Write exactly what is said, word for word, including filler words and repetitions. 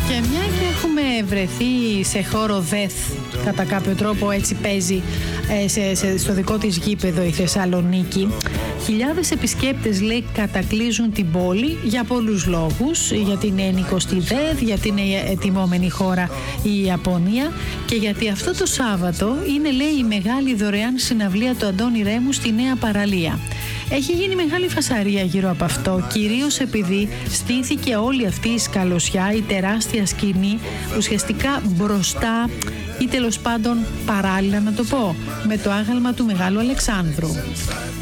Και μια και έχουμε βρεθεί σε χώρο ΔΕΘ, κατά κάποιο τρόπο έτσι παίζει ε, σε, σε, στο δικό της γήπεδο η Θεσσαλονίκη, χιλιάδες επισκέπτες, λέει, κατακλείζουν την πόλη για πολλούς λόγους. Γιατί είναι ένικος στη ΔΕΘ, γιατί είναι ετοιμόμενη χώρα η Ιαπωνία και γιατί αυτό το Σάββατο είναι, λέει, η μεγάλη δωρεάν συναυλία του Αντώνη Ρέμου στη Νέα Παραλία. Έχει γίνει μεγάλη φασαρία γύρω από αυτό, κυρίως επειδή στήθηκε όλη αυτή η σκαλωσιά, η τεράστια σκηνή, ουσιαστικά μπροστά ή τέλος πάντων παράλληλα, να το πω, με το άγαλμα του Μεγάλου Αλεξάνδρου.